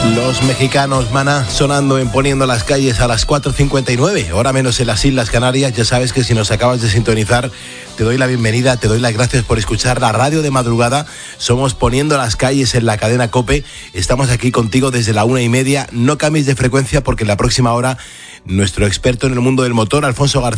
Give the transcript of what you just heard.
Los mexicanos Maná sonando en Poniendo las Calles a las 4:59, hora menos en las Islas Canarias. Ya sabes que si nos acabas de sintonizar, te doy la bienvenida, te doy las gracias por escuchar la radio de madrugada. Somos Poniendo las Calles en la cadena COPE. Estamos aquí contigo desde la 1:30. No cambies de frecuencia porque en la próxima hora nuestro experto en el mundo del motor, Alfonso García,